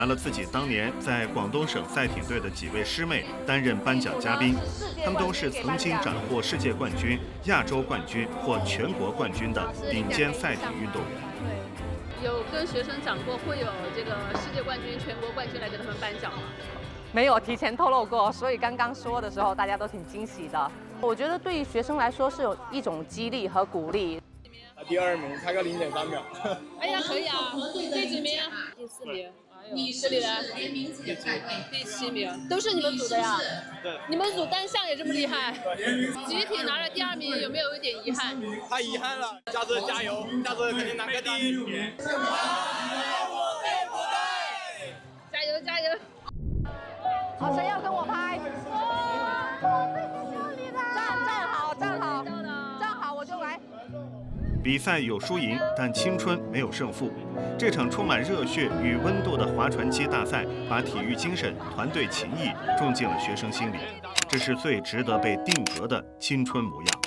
来了自己当年在广东省赛艇队的几位师妹担任颁奖嘉宾，她们都是曾经斩获世界冠军、亚洲冠军或全国冠军的顶尖赛艇运动员。 对，有跟学生讲过会有这个世界冠军、全国冠军来给他们颁奖吗？ 没有提前透露过，所以刚刚说的时候大家都挺惊喜的。我觉得对于学生来说是有一种激励和鼓励。 第2名，差个0.3秒。 哎呀，可以啊！第几名？第4名。这里的第7名，都是你们组的呀？ 对。 你们组单项也这么厉害？集体拿了第2名，有没有一点遗憾？ 太遗憾了，下次加油，下次肯定拿个第1。 加油加油！ 好，谁要跟我拍？站好，我就来。 比赛有输赢，但青春没有胜负。这场充满热血与温度的划船机大赛，把体育精神、团队情谊种进了学生心里。这是最值得被定格的青春模样。